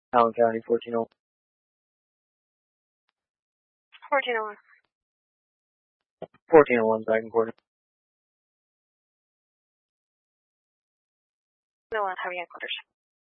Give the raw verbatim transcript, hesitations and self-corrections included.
Allen County, fourteen oh one. fourteen oh one. fourteen oh one, back and forth. No one having headquarters.